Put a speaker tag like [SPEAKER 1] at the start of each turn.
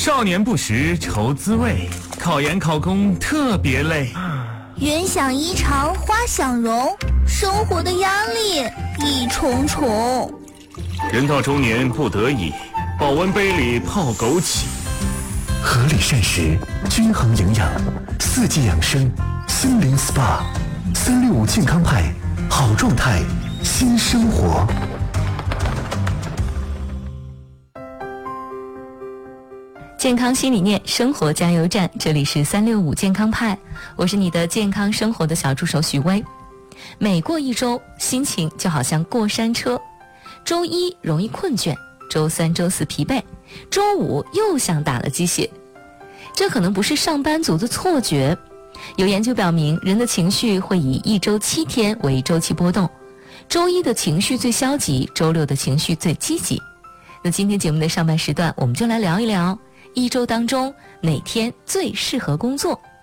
[SPEAKER 1] 少年不识愁滋味，考研考公特别累。
[SPEAKER 2] 人想衣裳花想容，生活的压力一重重。
[SPEAKER 1] 人到中年不得已，保温杯里泡枸杞。
[SPEAKER 3] 合理膳食，均衡营养，四季养生，心灵 SPA，365健康派，好状态，新生活。
[SPEAKER 4] 健康新理念，生活加油站，这里是365健康派，我是你的健康生活的小助手许巍。每过一周，心情就好像过山车，周一容易困倦，周三周四疲惫，周五又像打了鸡血。这可能不是上班族的错觉，有研究表明，人的情绪会以1周7天为周期波动，周一的情绪最消极，周六的情绪最积极。那今天节目的上半时段，我们就来聊一聊一周当中哪天最适合工作。